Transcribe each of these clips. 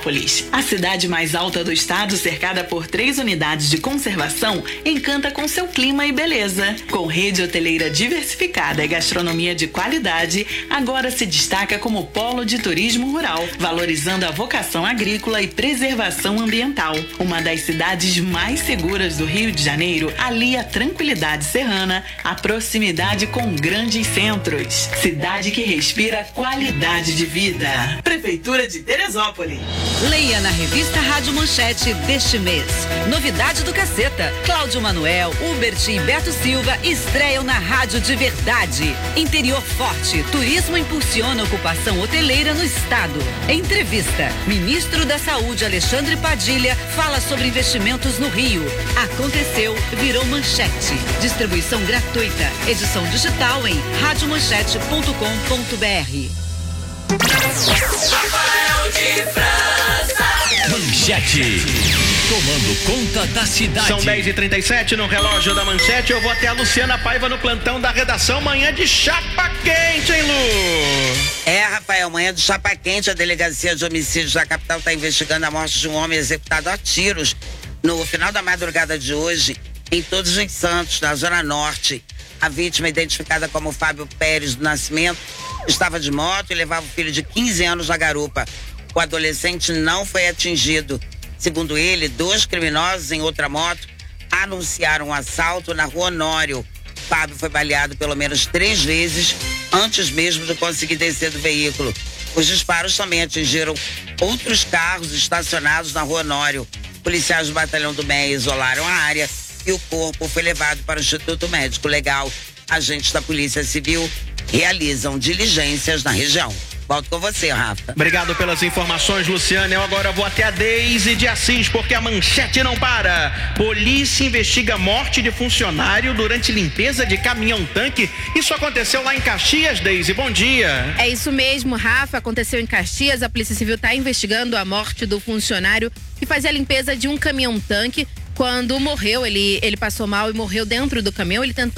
Teresópolis. A cidade mais alta do estado, cercada por 3 unidades de conservação, encanta com seu clima e beleza. Com rede hoteleira diversificada e gastronomia de qualidade, agora se destaca como polo de turismo rural, valorizando a vocação agrícola e preservação ambiental. Uma das cidades mais seguras do Rio de Janeiro, alia a tranquilidade serrana, a proximidade com grandes centros. Cidade que respira qualidade de vida. Prefeitura de Teresópolis. Leia na revista Rádio Manchete deste mês. Novidade do Caceta. Cláudio Manuel, Hubert e Beto Silva estreiam na Rádio de Verdade. Interior forte. Turismo impulsiona a ocupação hoteleira no estado. Entrevista. Ministro da Saúde Alexandre Padilha fala sobre investimentos no Rio. Aconteceu, virou manchete. Distribuição gratuita. Edição digital em radiomanchete.com.br. Rafael de França. Manchete, tomando conta da cidade. São 10h37 no relógio da Manchete. Eu vou até a Luciana Paiva no plantão da redação. Manhã de chapa quente, hein, Lu? Rafael, manhã de chapa quente. A Delegacia de Homicídios da capital está investigando a morte de um homem executado a tiros no final da madrugada de hoje em Todos os Santos, na Zona Norte. A vítima, identificada como Fábio Pérez do Nascimento, estava de moto e levava o filho de 15 anos na garupa. O adolescente não foi atingido. Segundo ele, 2 criminosos em outra moto anunciaram um assalto na Rua Honório. Fábio foi baleado pelo menos 3 vezes antes mesmo de conseguir descer do veículo. Os disparos também atingiram outros carros estacionados na Rua Honório. Policiais do batalhão do MEI isolaram a área e o corpo foi levado para o Instituto Médico Legal. Agentes da Polícia Civil realizam diligências na região. Volto com você, Rafa. Obrigado pelas informações, Luciana. Eu agora vou até a Deise de Assis, porque a manchete não para. Polícia investiga morte de funcionário durante limpeza de caminhão-tanque. Isso aconteceu lá em Caxias, Deise. Bom dia. É isso mesmo, Rafa. Aconteceu em Caxias. A Polícia Civil está investigando a morte do funcionário que fazia a limpeza de um caminhão-tanque. Quando morreu, ele passou mal e morreu dentro do caminhão.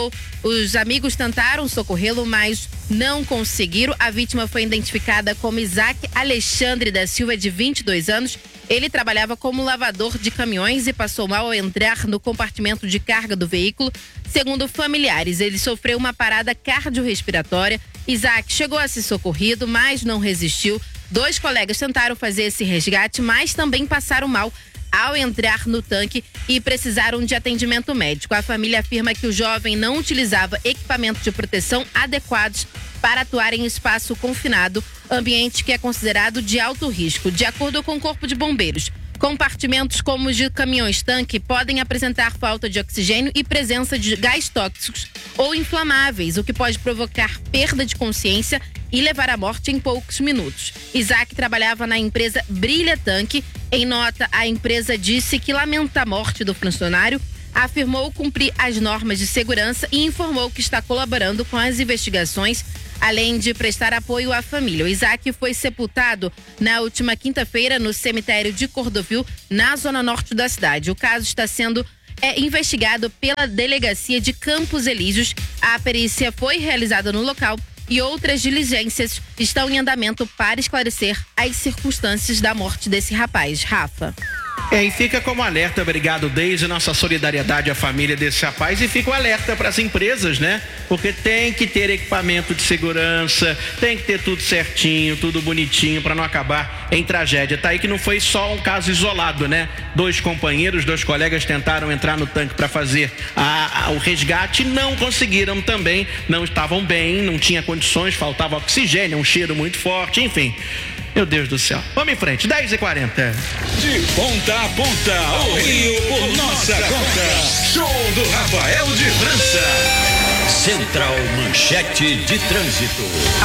Os amigos tentaram socorrê-lo, mas não conseguiram. A vítima foi identificada como Isaac Alexandre da Silva, de 22 anos. Ele trabalhava como lavador de caminhões e passou mal ao entrar no compartimento de carga do veículo. Segundo familiares, ele sofreu uma parada cardiorrespiratória. Isaac chegou a ser socorrido, mas não resistiu. 2 colegas tentaram fazer esse resgate, mas também passaram mal ao entrar no tanque e precisaram de atendimento médico. A família afirma que o jovem não utilizava equipamentos de proteção adequados para atuar em espaço confinado, ambiente que é considerado de alto risco. De acordo com o Corpo de Bombeiros, compartimentos como os de caminhões-tanque podem apresentar falta de oxigênio e presença de gás tóxicos ou inflamáveis, o que pode provocar perda de consciência e levar à morte em poucos minutos. Isaac trabalhava na empresa Brilha Tanque. Em nota, a empresa disse que lamenta a morte do funcionário, afirmou cumprir as normas de segurança e informou que está colaborando com as investigações, além de prestar apoio à família. O Isaac foi sepultado na última quinta-feira no cemitério de Cordovil, na zona norte da cidade. O caso está sendo investigado pela Delegacia de Campos Elíseos. A perícia foi realizada no local e outras diligências estão em andamento para esclarecer as circunstâncias da morte desse rapaz. Rafa. E fica como alerta, obrigado, Deise, nossa solidariedade à família desse rapaz, e fica o alerta para as empresas, né? Porque tem que ter equipamento de segurança, tem que ter tudo certinho, tudo bonitinho para não acabar em tragédia. Tá aí que não foi só um caso isolado, né? 2 colegas tentaram entrar no tanque para fazer o resgate, não conseguiram também, não estavam bem, não tinha condições, faltava oxigênio, um cheiro muito forte, enfim. Meu Deus do céu. Vamos em frente, 10h40. De ponta a ponta, o Rio por nossa conta. Show do Rafael de França. Central Manchete de Trânsito.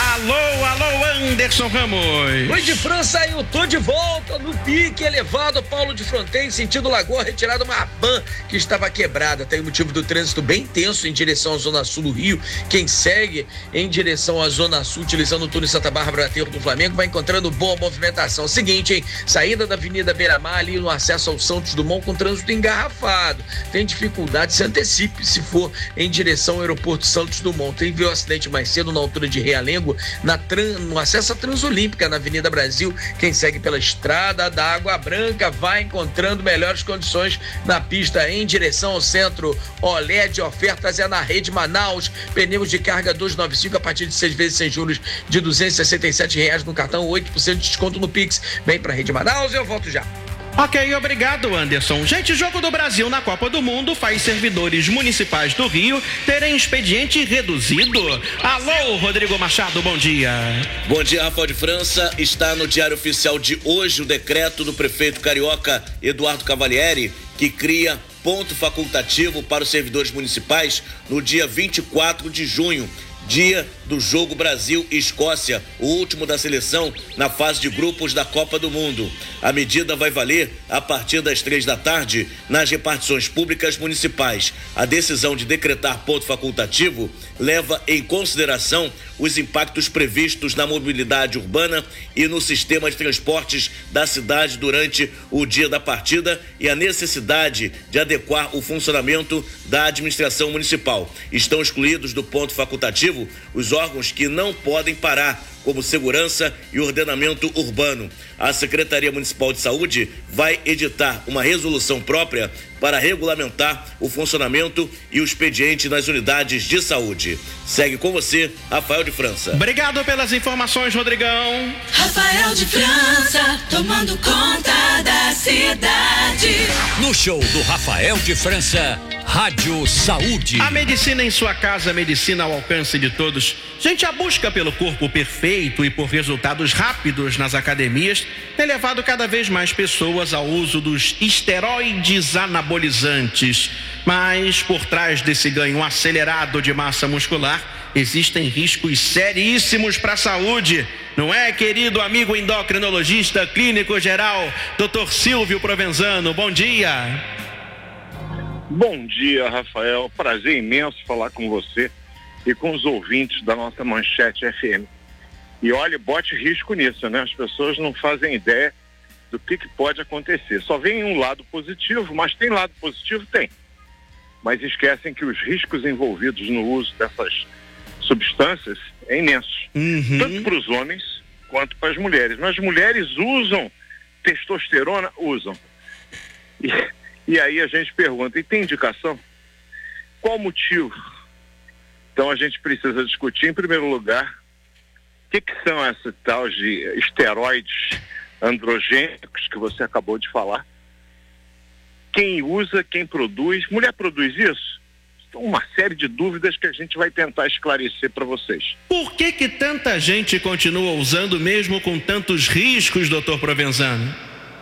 Alô, Anderson Ramos. Oi, de França, eu tô de volta no pique elevado Paulo de Fronten, sentido Lagoa, retirada uma van que estava quebrada. Tem motivo do trânsito bem tenso em direção à Zona Sul do Rio. Quem segue em direção à Zona Sul, utilizando o túnel Santa Bárbara, Aterro do Flamengo, vai encontrando boa movimentação. Seguinte, hein? Saída da Avenida Beira-Mar, ali no acesso ao Santos Dumont, com trânsito engarrafado. Tem dificuldade, se antecipe se for em direção ao aeroporto Santos Dumont. Teve um acidente mais cedo na altura de Realengo, no acesso acesso à Transolímpica na Avenida Brasil. Quem segue pela Estrada da Água Branca vai encontrando melhores condições na pista em direção ao centro. Olé de ofertas é na Rede Manaus. Pneus de carga 295 a partir de 6 vezes sem juros de R$ 267 no cartão, 8% de desconto no Pix. Vem pra Rede Manaus e eu volto já. Ok, obrigado, Anderson. Gente, Jogo do Brasil na Copa do Mundo faz servidores municipais do Rio terem expediente reduzido. Alô, Rodrigo Machado, bom dia. Bom dia, Rafael de França. Está no Diário Oficial de hoje o decreto do prefeito carioca Eduardo Cavalieri, que cria ponto facultativo para os servidores municipais no dia 24 de junho. Dia do jogo Brasil e Escócia, o último da seleção na fase de grupos da Copa do Mundo. A medida vai valer a partir das 15h nas repartições públicas municipais. A decisão de decretar ponto facultativo leva em consideração os impactos previstos na mobilidade urbana e no sistema de transportes da cidade durante o dia da partida e a necessidade de adequar o funcionamento da administração municipal. Estão excluídos do ponto facultativo os órgãos que não podem parar, como segurança e ordenamento urbano. A Secretaria Municipal de Saúde vai editar uma resolução própria para regulamentar o funcionamento e o expediente nas unidades de saúde. Segue com você, Rafael de França. Obrigado pelas informações, Rodrigão. Rafael de França, tomando conta da cidade. No show do Rafael de França, Rádio Saúde. A medicina em sua casa, a medicina ao alcance de todos. Gente, a busca pelo corpo perfeito e por resultados rápidos nas academias tem levado cada vez mais pessoas ao uso dos esteroides anabolizantes. Mas por trás desse ganho acelerado de massa muscular, existem riscos seríssimos para a saúde. Não é, querido amigo endocrinologista clínico geral, Dr. Silvio Provenzano? Bom dia. Bom dia, Rafael. Prazer imenso falar com você e com os ouvintes da nossa Manchete FM. E olha, bote risco nisso, né? As pessoas não fazem ideia do que pode acontecer. Só vem um lado positivo, mas tem lado positivo? Tem. Mas esquecem que os riscos envolvidos no uso dessas substâncias é imenso. Tanto para os homens quanto para as mulheres. Mas as mulheres usam testosterona? Usam. E aí a gente pergunta, e tem indicação? Qual o motivo? Então a gente precisa discutir, em primeiro lugar, o que são esses tal de esteroides androgênicos que você acabou de falar? Quem usa, quem produz? Mulher produz isso? Então, uma série de dúvidas que a gente vai tentar esclarecer para vocês. Por que tanta gente continua usando mesmo com tantos riscos, doutor Provenzano?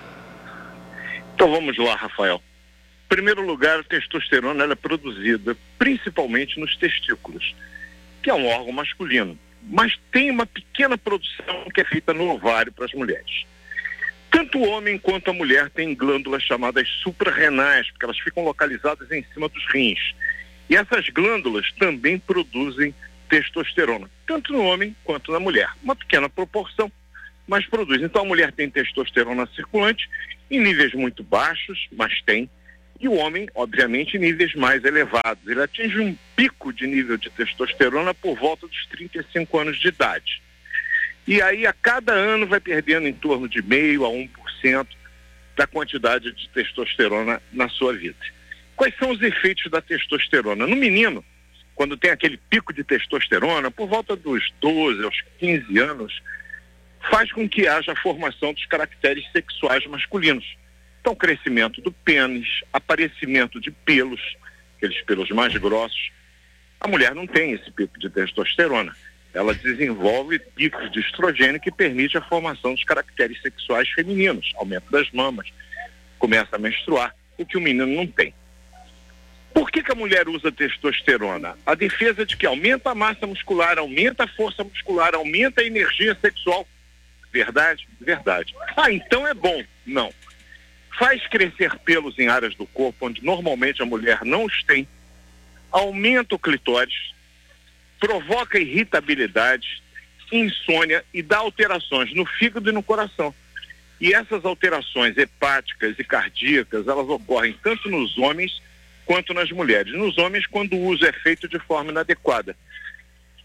Então vamos lá, Rafael. Em primeiro lugar, a testosterona ela é produzida principalmente nos testículos, que é um órgão masculino. Mas tem uma pequena produção que é feita no ovário para as mulheres. Tanto o homem quanto a mulher têm glândulas chamadas suprarrenais, porque elas ficam localizadas em cima dos rins. E essas glândulas também produzem testosterona, tanto no homem quanto na mulher. Uma pequena proporção, mas produz. Então a mulher tem testosterona circulante em níveis muito baixos, mas tem. E o homem, obviamente, em níveis mais elevados. Ele atinge um pico de nível de testosterona por volta dos 35 anos de idade. E aí, a cada ano, vai perdendo em torno de 0,5% a 1% da quantidade de testosterona na sua vida. Quais são os efeitos da testosterona? No menino, quando tem aquele pico de testosterona, por volta dos 12 aos 15 anos, faz com que haja a formação dos caracteres sexuais masculinos. Então, crescimento do pênis, aparecimento de pelos, aqueles pelos mais grossos. A mulher não tem esse pico de testosterona. Ela desenvolve picos de estrogênio que permite a formação dos caracteres sexuais femininos, aumento das mamas, começa a menstruar, o que o menino não tem. Por que a mulher usa testosterona? A defesa de que aumenta a massa muscular, aumenta a força muscular, aumenta a energia sexual. Verdade? Verdade. Ah, então é bom. Não. Faz crescer pelos em áreas do corpo onde normalmente a mulher não os tem, aumenta o clitóris, provoca irritabilidade, insônia e dá alterações no fígado e no coração. E essas alterações hepáticas e cardíacas, elas ocorrem tanto nos homens quanto nas mulheres. Nos homens, quando o uso é feito de forma inadequada.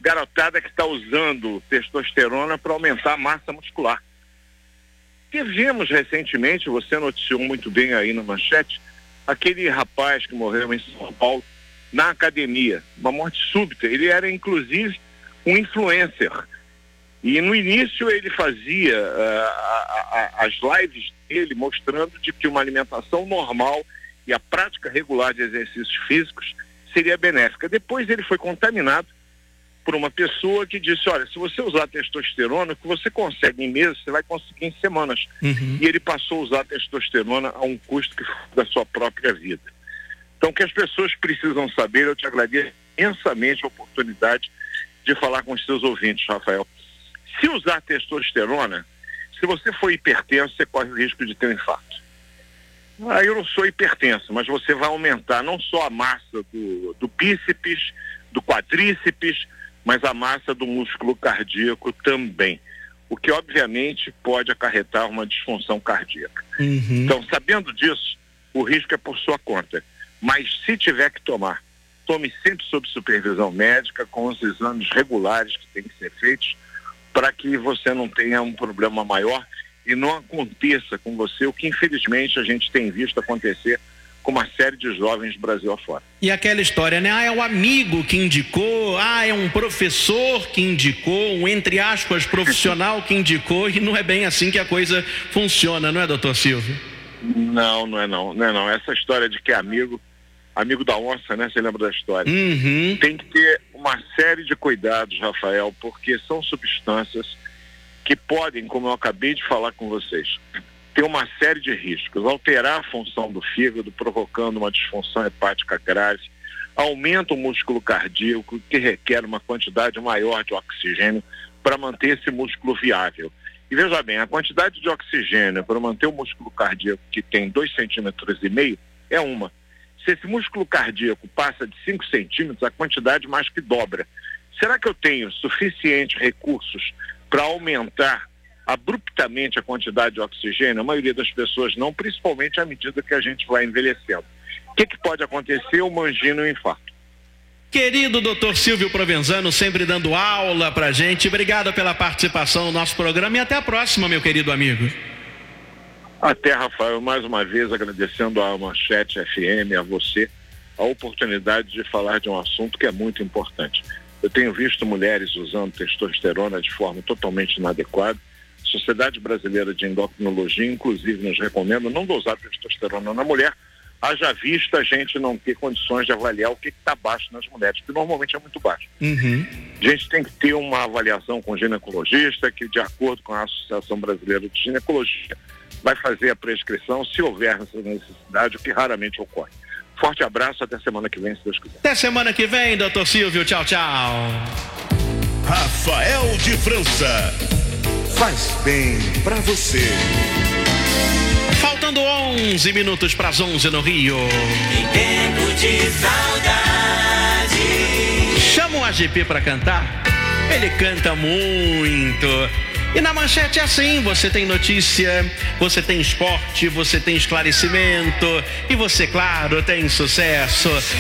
garotada que está usando testosterona para aumentar a massa muscular. Tivemos recentemente, você noticiou muito bem aí na manchete, aquele rapaz que morreu em São Paulo na academia, uma morte súbita. Ele era inclusive um influencer. E no início ele fazia as lives dele mostrando de que uma alimentação normal e a prática regular de exercícios físicos seria benéfica. Depois ele foi contaminado por uma pessoa que disse, olha, se você usar testosterona, o que você consegue em meses, você vai conseguir em semanas. E ele passou a usar testosterona a um custo que foi da sua própria vida. Então, o que as pessoas precisam saber, eu te agradeço imensamente a oportunidade de falar com os seus ouvintes, Rafael. Se usar testosterona, se você for hipertenso, você corre o risco de ter um infarto. Eu não sou hipertenso, mas você vai aumentar não só a massa do bíceps, do quadríceps, mas a massa do músculo cardíaco também. O que, obviamente, pode acarretar uma disfunção cardíaca. Então, sabendo disso, o risco é por sua conta. Mas se tiver que tomar, tome sempre sob supervisão médica, com os exames regulares que têm que ser feitos, para que você não tenha um problema maior e não aconteça com você o que infelizmente a gente tem visto acontecer com uma série de jovens do Brasil afora. E aquela história, né? É o amigo que indicou, é um professor que indicou, um entre aspas profissional que indicou, e não é bem assim que a coisa funciona, não é, doutor Silvio? Não é não. Essa história de que é amigo da onça, né? Você lembra da história? Tem que ter uma série de cuidados, Rafael, porque são substâncias que podem, como eu acabei de falar com vocês, ter uma série de riscos, alterar a função do fígado, provocando uma disfunção hepática grave, aumenta o músculo cardíaco, que requer uma quantidade maior de oxigênio para manter esse músculo viável. E veja bem, a quantidade de oxigênio para manter o músculo cardíaco, que tem 2,5 centímetros, é uma. Se esse músculo cardíaco passa de 5 centímetros, a quantidade mais que dobra. Será que eu tenho suficientes recursos para aumentar abruptamente a quantidade de oxigênio? A maioria das pessoas não, principalmente à medida que a gente vai envelhecendo. O que pode acontecer? Uma angina e um infarto. Querido doutor Silvio Provenzano, sempre dando aula pra gente. Obrigado pela participação no nosso programa e até a próxima, meu querido amigo. Até, Rafael, mais uma vez agradecendo à Manchete FM, a você, a oportunidade de falar de um assunto que é muito importante. Eu tenho visto mulheres usando testosterona de forma totalmente inadequada. A Sociedade Brasileira de Endocrinologia, inclusive, nos recomenda não usar testosterona na mulher, haja vista a gente não ter condições de avaliar o que está baixo nas mulheres, que normalmente é muito baixo. A gente tem que ter uma avaliação com o ginecologista, que de acordo com a Associação Brasileira de Ginecologia, vai fazer a prescrição se houver essa necessidade, o que raramente ocorre. Forte abraço, até semana que vem, se Deus quiser. Até semana que vem, doutor Silvio. Tchau, tchau. Rafael de França. Faz bem pra você. Faltando 11 minutos para as 11 no Rio. Em tempo de saudade. Chama o AGP para cantar. Ele canta muito. E na Manchete é assim, você tem notícia, você tem esporte, você tem esclarecimento e você, claro, tem sucesso.